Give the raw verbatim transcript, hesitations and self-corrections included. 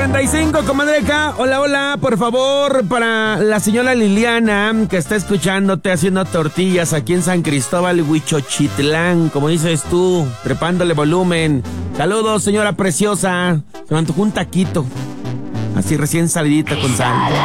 cincuenta y cinco, comadreja. Hola, hola, por favor, para la señora Liliana, que está escuchándote haciendo tortillas aquí en San Cristóbal, Huichochitlán, como dices tú, trepándole volumen. Saludos, señora preciosa. Se me antojó un taquito, así recién salidita con sal.